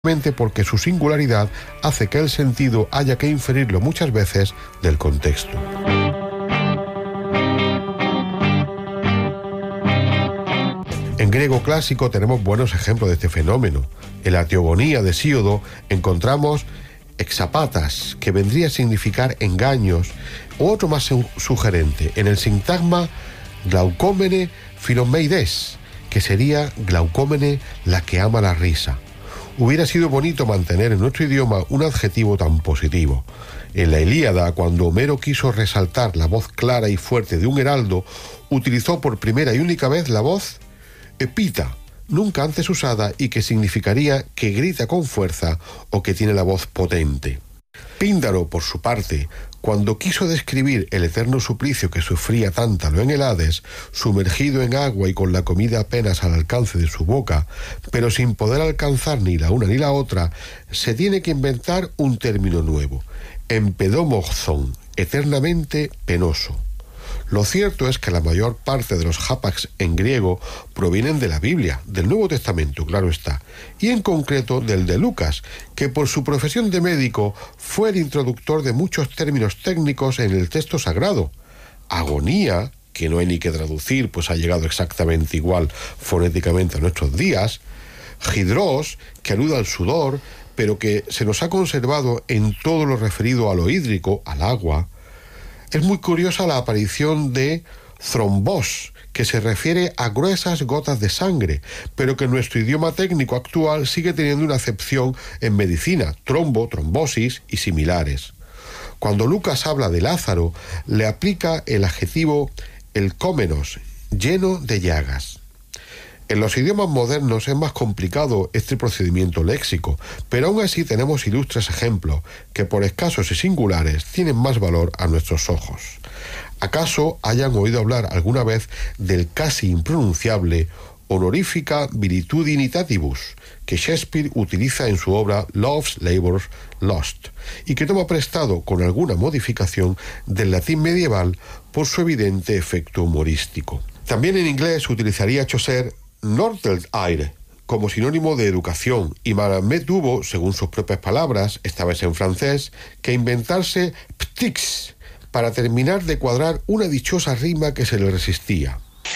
porque su singularidad hace que el sentido haya que inferirlo muchas veces del contexto. En griego clásico tenemos buenos ejemplos de este fenómeno. En la Teogonía de Hesíodo encontramos exapatas, que vendría a significar engaños, o otro más sugerente, en el sintagma glaucómene philomeides, que sería glaucómene la que ama la risa. Hubiera sido bonito mantener en nuestro idioma un adjetivo tan positivo. En la Ilíada, cuando Homero quiso resaltar la voz clara y fuerte de un heraldo, utilizó por primera y única vez la voz epita, nunca antes usada y que significaría que grita con fuerza o que tiene la voz potente. Píndaro, por su parte, cuando quiso describir el eterno suplicio que sufría Tántalo en el Hades, sumergido en agua y con la comida apenas al alcance de su boca, pero sin poder alcanzar ni la una ni la otra, se tiene que inventar un término nuevo, empedomozón, eternamente penoso. Lo cierto es que la mayor parte de los hapax en griego provienen de la Biblia, del Nuevo Testamento, claro está, y en concreto del de Lucas, que por su profesión de médico fue el introductor de muchos términos técnicos en el texto sagrado. Agonía, que no hay ni que traducir, pues ha llegado exactamente igual fonéticamente a nuestros días. Hidrós, que alude al sudor, pero que se nos ha conservado en todo lo referido a lo hídrico, al agua. Es muy curiosa la aparición de thrombos, que se refiere a gruesas gotas de sangre, pero que en nuestro idioma técnico actual sigue teniendo una acepción en medicina, trombo, trombosis y similares. Cuando Lucas habla de Lázaro, le aplica el adjetivo elcómenos, lleno de llagas. En los idiomas modernos es más complicado este procedimiento léxico, pero aún así tenemos ilustres ejemplos que por escasos y singulares tienen más valor a nuestros ojos. ¿Acaso hayan oído hablar alguna vez del casi impronunciable honorifica viritudinitativus, que Shakespeare utiliza en su obra Love's Labour's Lost, y que toma prestado con alguna modificación del latín medieval por su evidente efecto humorístico? También en inglés utilizaría Chaucer Nortel-aire como sinónimo de educación, y Malamé tuvo, según sus propias palabras, esta vez en francés, que inventarse ptix para terminar de cuadrar una dichosa rima que se le resistía.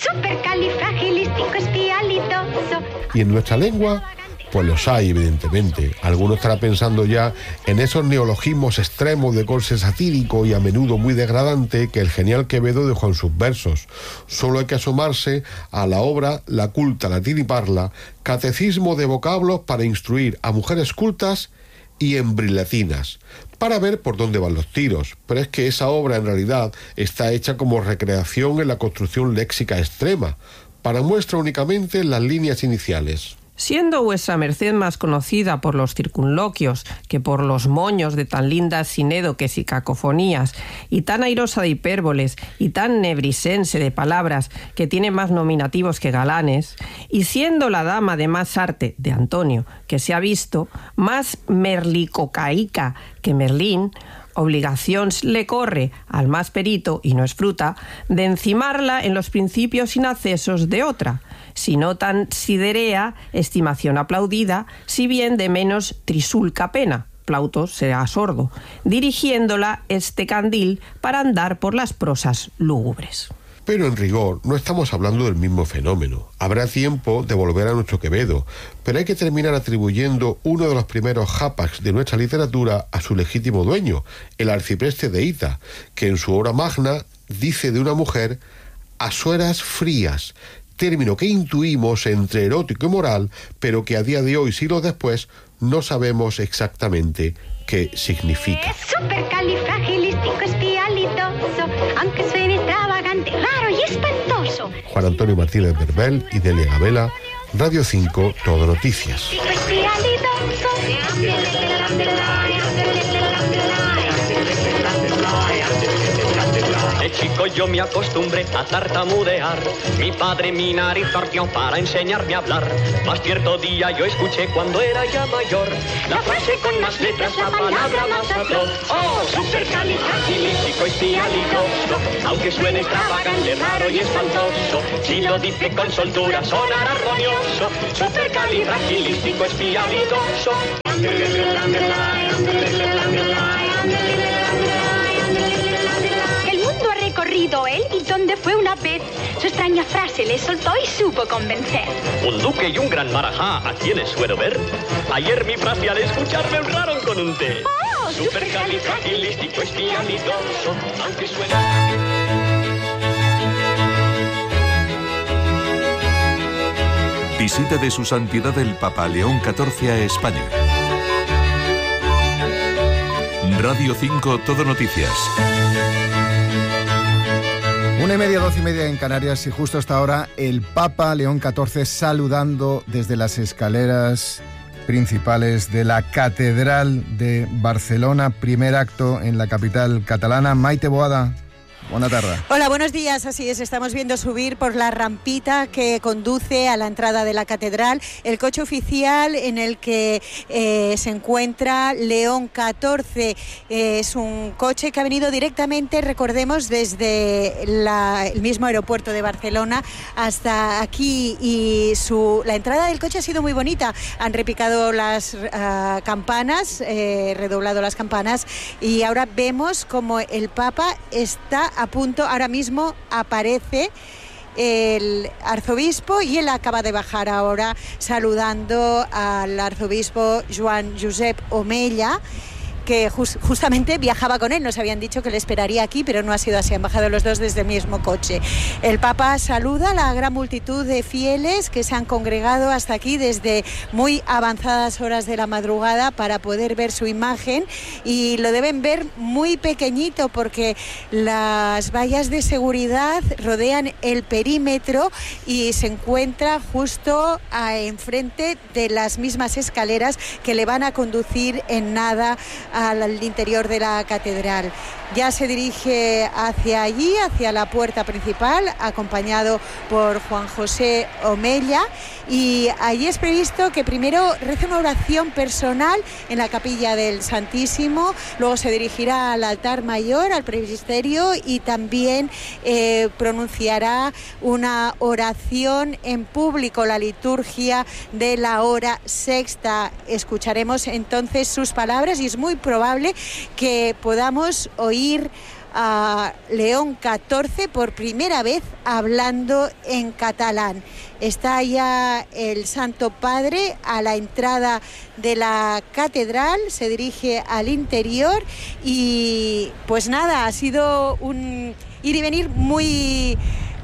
Y en nuestra lengua, pues los hay, evidentemente. Alguno estará pensando ya en esos neologismos extremos de corte satírico y a menudo muy degradante que el genial Quevedo dejó en sus versos. Solo hay que asomarse a la obra La culta latiniparla, catecismo de vocablos para instruir a mujeres cultas y embrilatinas, para ver por dónde van los tiros. Pero es que esa obra en realidad está hecha como recreación en la construcción léxica extrema, para muestra únicamente las líneas iniciales. Siendo vuestra merced más conocida por los circunloquios que por los moños de tan lindas sinédoques y cacofonías, y tan airosa de hipérboles y tan nebrisense de palabras que tiene más nominativos que galanes, y siendo la dama de más arte de Antonio que se ha visto, más merlicocaica que Merlín, obligación le corre al más perito, y no es fruta, de encimarla en los principios sin accesos de otra, sino tan siderea estimación aplaudida, si bien de menos trisulca pena, Plauto será sordo, dirigiéndola este candil para andar por las prosas lúgubres. Pero en rigor no estamos hablando del mismo fenómeno. Habrá tiempo de volver a nuestro Quevedo, pero hay que terminar atribuyendo uno de los primeros hapax de nuestra literatura a su legítimo dueño, el arcipreste de Hita, que en su obra magna dice de una mujer asueras frías, término que intuimos entre erótico y moral, pero que a día de hoy, siglos después, no sabemos exactamente qué significa. Aunque suene extravagante, raro y espantoso. Juan Antonio Martínez Berbel y Delia Gabela, Radio 5, Todo Noticias. El chico chico yo me acostumbré a tartamudear. Mi padre mi nariz torció para enseñarme a hablar. Más cierto día yo escuché cuando era ya mayor la frase con más letras, la palabra más habló. Oh, supercalifragilisticoespialidoso. Aunque suene extravagante, raro y espantoso, si lo dice con soltura sonará armonioso. Supercalifragilisticoespialidoso. El mundo ha recorrido él y donde fue una vez, su extraña frase le soltó y supo convencer. Un duque y un gran marajá, ¿a quienes suelo ver? Ayer mi frase al escuchar me honraron con un té. Oh, supercalifragilisticoespialidoso, aunque suene... Visita de su santidad el Papa León XIV a España. Radio 5 Todo Noticias. 1:30, 12:30 en Canarias, y justo hasta ahora el Papa León XIV saludando desde las escaleras principales de la Catedral de Barcelona. Primer acto en la capital catalana. Maite Boada, buena tarde. Hola, buenos días. Así es, estamos viendo subir por la rampita que conduce a la entrada de la catedral el coche oficial en el que se encuentra León XIV. Es un coche que ha venido directamente, recordemos, desde el mismo aeropuerto de Barcelona hasta aquí, y la entrada del coche ha sido muy bonita. Han repicado las campanas, redoblado las campanas, y ahora vemos como el Papa está a punto. Ahora mismo aparece el arzobispo y él acaba de bajar ahora saludando al arzobispo Joan Josep Omella, que justamente viajaba con él. Nos habían dicho que le esperaría aquí, pero no ha sido así. Han bajado los dos desde el mismo coche. El Papa saluda a la gran multitud de fieles que se han congregado hasta aquí desde muy avanzadas horas de la madrugada para poder ver su imagen, y lo deben ver muy pequeñito porque las vallas de seguridad rodean el perímetro y se encuentra justo enfrente de las mismas escaleras que le van a conducir en nada al interior de la catedral. Ya se dirige hacia allí, hacia la puerta principal, acompañado por Juan José Omella, y allí es previsto que primero rece una oración personal en la capilla del Santísimo, luego se dirigirá al altar mayor, al presbiterio, y también pronunciará una oración en público, la liturgia de la hora sexta. Escucharemos entonces sus palabras y es muy probable que podamos oír a León XIV por primera vez hablando en catalán. Está ya el Santo Padre a la entrada de la catedral, se dirige al interior y pues nada, ha sido un ir y venir muy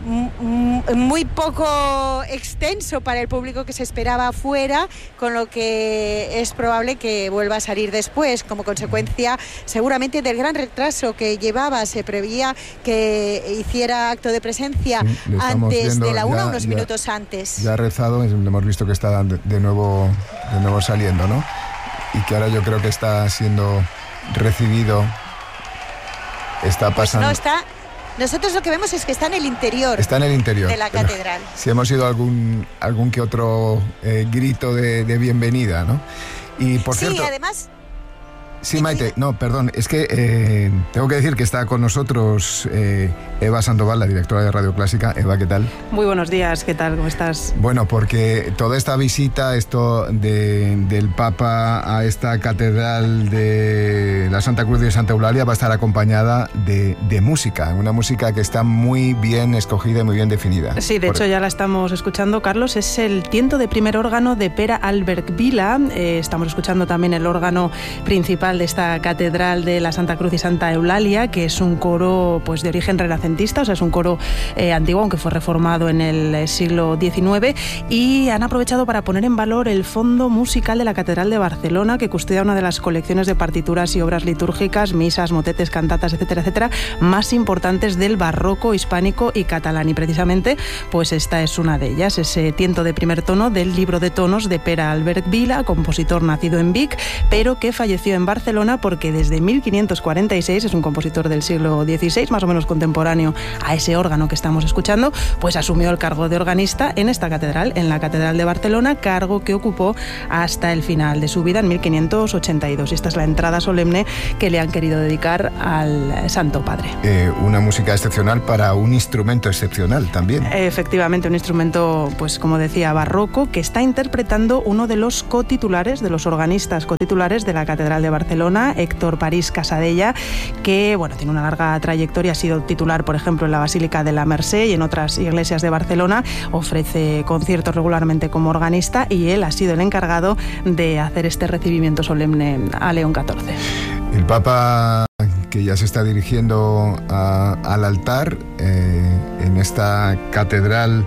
poco extenso para el público que se esperaba afuera, con lo que es probable que vuelva a salir después, como consecuencia seguramente del gran retraso que llevaba. Se preveía que hiciera acto de presencia antes de la una, unos minutos antes. Ya ha rezado, hemos visto que está de nuevo saliendo, ¿no? Y que ahora yo creo que está siendo recibido. Está pasando. Pues no está. Nosotros lo que vemos es que está en el interior. Está en el interior de la catedral. Si hemos oído algún que otro grito de bienvenida, ¿no? Y por cierto. Sí, además. Sí, Maite, no, perdón, es que tengo que decir que está con nosotros Eva Sandoval, la directora de Radio Clásica. Eva, ¿qué tal? Muy buenos días, ¿qué tal? ¿Cómo estás? Bueno, porque toda esta visita, del Papa a esta catedral de la Santa Cruz de Santa Eulalia va a estar acompañada de música, una música que está muy bien escogida y muy bien definida. Sí, de hecho ya la estamos escuchando, Carlos, es el tiento de primer órgano de Pere Albert Vila. Estamos escuchando también el órgano principal de esta catedral de la Santa Cruz y Santa Eulalia, que es un coro pues de origen renacentista, o sea, es un coro antiguo, aunque fue reformado en el siglo XIX, y han aprovechado para poner en valor el fondo musical de la Catedral de Barcelona, que custodia una de las colecciones de partituras y obras litúrgicas, misas, motetes, cantatas, etcétera, etcétera, más importantes del barroco hispánico y catalán, y precisamente pues esta es una de ellas, ese tiento de primer tono del libro de tonos de Pere Albert Vila, compositor nacido en Vic, pero que falleció en Barcelona Barcelona porque desde 1546, es un compositor del siglo XVI, más o menos contemporáneo a ese órgano que estamos escuchando, pues asumió el cargo de organista en esta catedral, en la Catedral de Barcelona, cargo que ocupó hasta el final de su vida en 1582. Y esta es la entrada solemne que le han querido dedicar al Santo Padre. Una música excepcional para un instrumento excepcional también. Efectivamente, un instrumento, pues como decía, barroco, que está interpretando uno de los cotitulares, de los organistas cotitulares de la Catedral de Barcelona, Héctor París Casadella, que bueno, tiene una larga trayectoria, ha sido titular, por ejemplo, en la Basílica de la Merced y en otras iglesias de Barcelona, ofrece conciertos regularmente como organista y él ha sido el encargado de hacer este recibimiento solemne a León XIV. El Papa, que ya se está dirigiendo al altar en esta catedral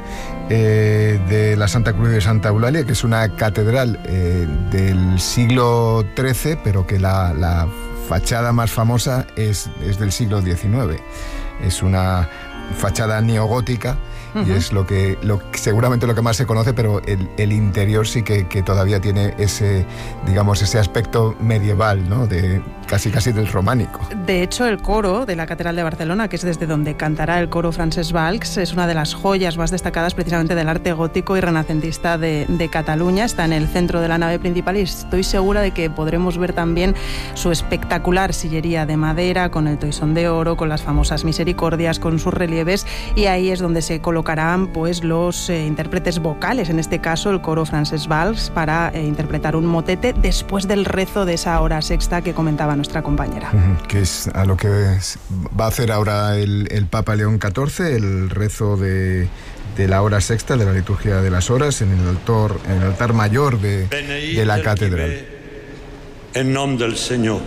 de la Santa Cruz de Santa Eulalia, que es una catedral del siglo XIII, pero que la fachada más famosa es del siglo XIX. Es una fachada neogótica. Y es seguramente lo que más se conoce, pero el interior sí que todavía tiene ese aspecto medieval, ¿no? De casi del románico. De hecho, el coro de la Catedral de Barcelona, que es desde donde cantará el coro Francesc Valls, es una de las joyas más destacadas precisamente del arte gótico y renacentista de Cataluña. Está en el centro de la nave principal y estoy segura de que podremos ver también su espectacular sillería de madera, con el toisón de oro, con las famosas misericordias, con sus relieves, y ahí es donde se colocarán pues los intérpretes vocales, en este caso el coro Francesc Valls, para interpretar un motete después del rezo de esa hora sexta que comentaba nuestra compañera. Que es a lo que va a hacer ahora el Papa León XIV, el rezo de la hora sexta, de la liturgia de las horas, en el altar mayor de la catedral. En nom del Senyor.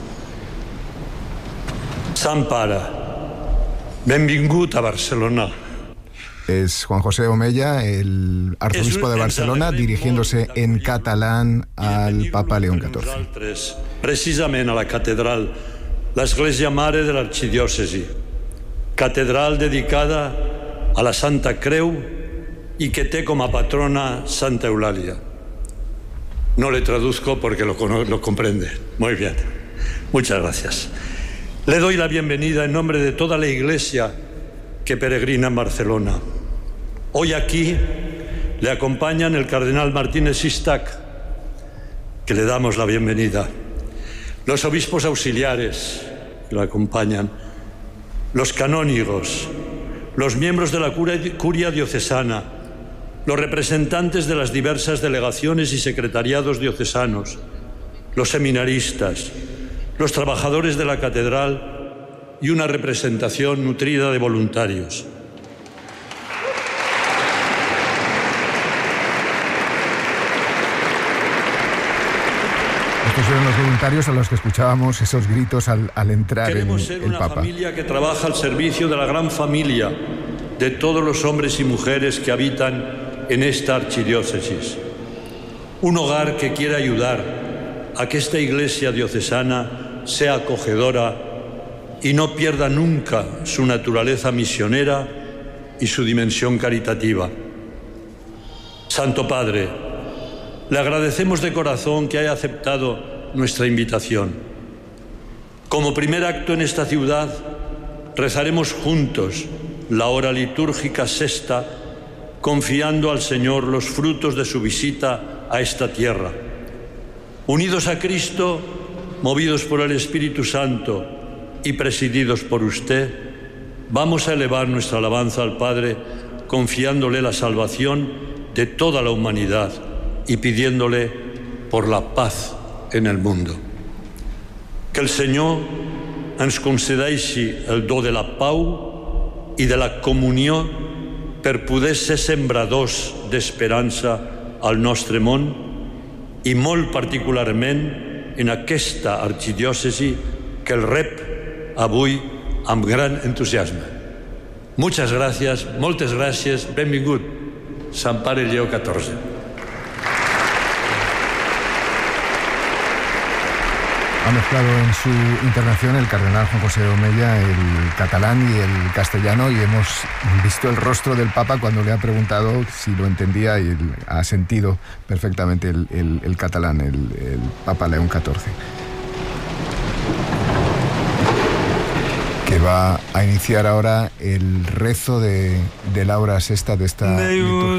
Sant Pare, benvingut a Barcelona. Es Juan José Omella, el arzobispo de Barcelona, dirigiéndose en catalán al Papa León XIV. Precisament a la catedral, l'església mare de l'arxidiòcesi, catedral dedicada a la Santa Creu y que té com a patrona Santa Eulalia. No le traduzco porque lo comprende. Muy bien. Muchas gracias. Le doy la bienvenida en nombre de toda la iglesia que peregrina en Barcelona. Hoy aquí le acompañan el cardenal Martínez Sistac, que le damos la bienvenida, los obispos auxiliares que lo acompañan, los canónigos, los miembros de la curia diocesana, los representantes de las diversas delegaciones y secretariados diocesanos, los seminaristas, los trabajadores de la catedral y una representación nutrida de voluntarios. Estos eran los voluntarios a los que escuchábamos esos gritos al entrar el Papa. Queremos ser una familia que trabaja al servicio de la gran familia de todos los hombres y mujeres que habitan en esta archidiócesis. Un hogar que quiere ayudar a que esta iglesia diocesana sea acogedora y no pierda nunca su naturaleza misionera y su dimensión caritativa. Santo Padre, le agradecemos de corazón que haya aceptado nuestra invitación. Como primer acto en esta ciudad, rezaremos juntos la hora litúrgica sexta, confiando al Señor los frutos de su visita a esta tierra. Unidos a Cristo, movidos por el Espíritu Santo y presididos por usted, vamos a elevar nuestra alabanza al Padre, confiándole la salvación de toda la humanidad y pidiéndole por la paz en el mundo. Que el Senyor ens concedeixi el do de la pau i de la comunió per poder ser sembradors d'esperança al nostre món i molt particularment en aquesta arxidiòcesi que el rep avui amb gran entusiasme. Muchas gracias, moltes gràcies, benvingut, Sant Pare Lleó XIV. Ha mezclado en su intervención el cardenal Juan José Omella el catalán y el castellano, y hemos visto el rostro del Papa cuando le ha preguntado si lo entendía, y ha sentido perfectamente el catalán, el Papa León XIV. que va a iniciar ahora el rezo de la hora sexta de esta liturgia.